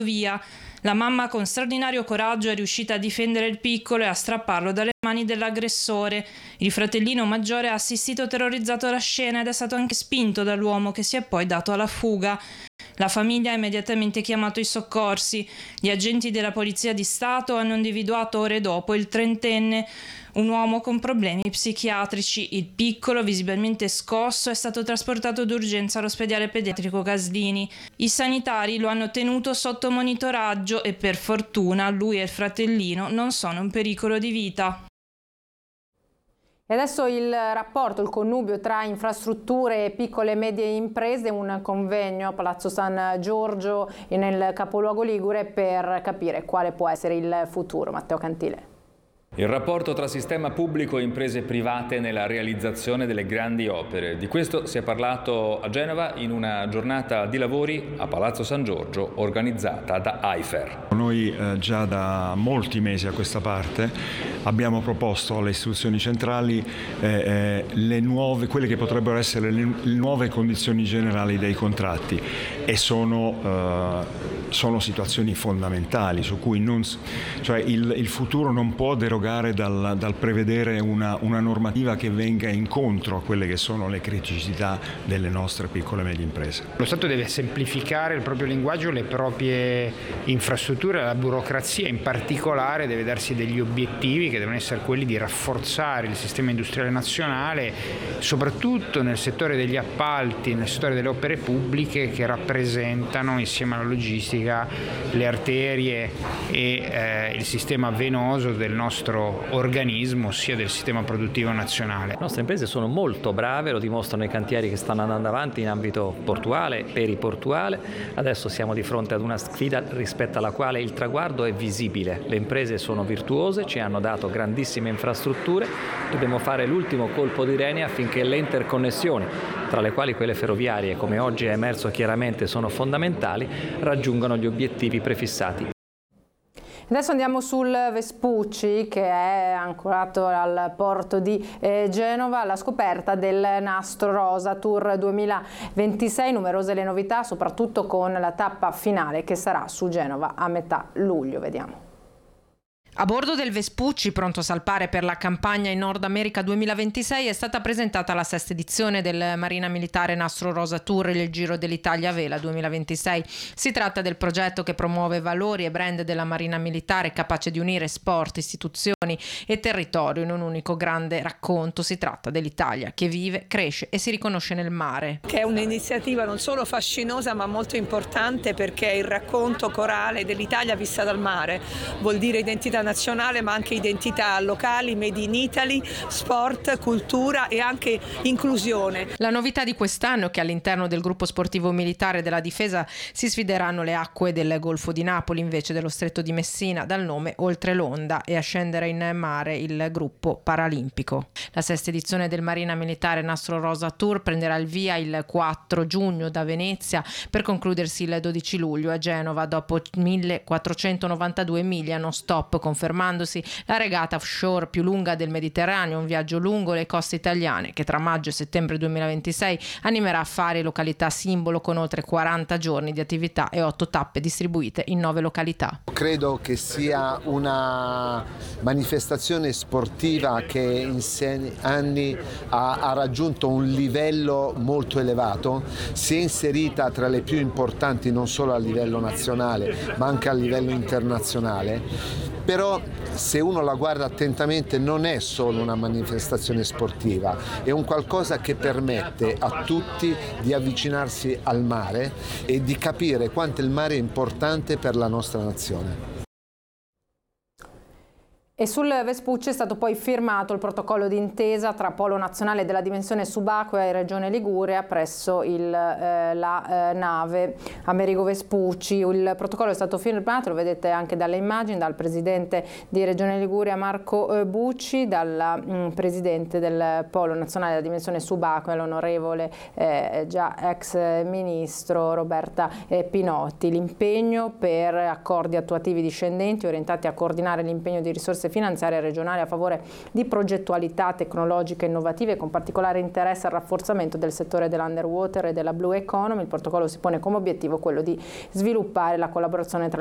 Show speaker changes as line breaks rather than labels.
via. La mamma con straordinario coraggio è riuscita a difendere il piccolo e a strapparlo dalle mani dell'aggressore. Il fratellino maggiore ha assistito terrorizzato alla scena ed è stato anche spinto dall'uomo che si è poi dato alla fuga. La famiglia ha immediatamente chiamato i soccorsi. Gli agenti della Polizia di Stato hanno individuato ore dopo il trentenne, un uomo con problemi psichiatrici. Il piccolo, visibilmente scosso, è stato trasportato d'urgenza all'ospedale pediatrico Gaslini. I sanitari lo hanno tenuto sotto monitoraggio e per fortuna lui e il fratellino non sono in pericolo di vita.
E adesso il rapporto, il connubio tra infrastrutture e piccole e medie imprese, un convegno a Palazzo San Giorgio nel capoluogo ligure per capire quale può essere il futuro. Matteo Cantile.
Il rapporto tra sistema pubblico e imprese private nella realizzazione delle grandi opere. Di questo si è parlato a Genova in una giornata di lavori a Palazzo San Giorgio organizzata da AIFER.
Noi già da molti mesi a questa parte abbiamo proposto alle istituzioni centrali quelle che potrebbero essere le nuove condizioni generali dei contratti e sono situazioni fondamentali su cui il futuro non può derogare dal prevedere una normativa che venga incontro a quelle che sono le criticità delle nostre piccole e medie imprese.
Lo Stato deve semplificare il proprio linguaggio, le proprie infrastrutture, la burocrazia in particolare deve darsi degli obiettivi che devono essere quelli di rafforzare il sistema industriale nazionale, soprattutto nel settore degli appalti, nel settore delle opere pubbliche che rappresentano insieme alla logistica le arterie e il sistema venoso del nostro organismo, sia del sistema produttivo nazionale.
Le nostre imprese sono molto brave, lo dimostrano i cantieri che stanno andando avanti in ambito portuale, periportuale. Adesso siamo di fronte ad una sfida rispetto alla quale il traguardo è visibile. Le imprese sono virtuose, ci hanno dato grandissime infrastrutture, dobbiamo fare l'ultimo colpo di reni affinché le interconnessioni, tra le quali quelle ferroviarie, come oggi è emerso chiaramente, sono fondamentali, raggiungano gli obiettivi prefissati.
Adesso andiamo sul Vespucci, che è ancorato al porto di Genova, alla scoperta del Nastro Rosa Tour 2026, numerose le novità, soprattutto con la tappa finale che sarà su Genova a metà luglio. Vediamo.
A bordo del Vespucci, pronto a salpare per la campagna in Nord America 2026, è stata presentata la sesta edizione del Marina Militare Nastro Rosa Tour, il Giro dell'Italia a Vela 2026. Si tratta del progetto che promuove valori e brand della Marina Militare, capace di unire sport, istituzioni e territorio in un unico grande racconto. Si tratta dell'Italia che vive, cresce e si riconosce nel mare.
Che è un'iniziativa non solo fascinosa ma molto importante, perché è il racconto corale dell'Italia vista dal mare. Vuol dire identità nazionale ma anche identità locali, made in Italy, sport, cultura e anche inclusione.
La novità di quest'anno è che all'interno del gruppo sportivo militare della difesa si sfideranno le acque del Golfo di Napoli invece dello Stretto di Messina, dal nome Oltre l'Onda, e a scendere in mare il gruppo paralimpico. La sesta edizione del Marina Militare Nastro Rosa Tour prenderà il via il 4 giugno da Venezia per concludersi il 12 luglio a Genova dopo 1492 miglia non stop, confermandosi la regata offshore più lunga del Mediterraneo, un viaggio lungo le coste italiane che tra maggio e settembre 2026 animerà affari e località simbolo con oltre 40 giorni di attività e 8 tappe distribuite in 9 località.
Credo che sia una manifestazione sportiva che in 6 anni ha raggiunto un livello molto elevato, si è inserita tra le più importanti non solo a livello nazionale ma anche a livello internazionale. Però se uno la guarda attentamente non è solo una manifestazione sportiva, è un qualcosa che permette a tutti di avvicinarsi al mare e di capire quanto il mare è importante per la nostra nazione.
E sul Vespucci è stato poi firmato il protocollo d'intesa tra Polo Nazionale della Dimensione Subacquea e Regione Liguria presso la nave Amerigo Vespucci. Il protocollo è stato firmato, lo vedete anche dalle immagini, dal presidente di Regione Liguria Marco Bucci, dal presidente del Polo Nazionale della Dimensione Subacquea, l'onorevole già ex ministro Roberta Pinotti. L'impegno per accordi attuativi discendenti orientati a coordinare l'impegno di risorse finanziarie regionali a favore di progettualità tecnologiche innovative con particolare interesse al rafforzamento del settore dell'underwater e della blue economy. Il protocollo si pone come obiettivo quello di sviluppare la collaborazione tra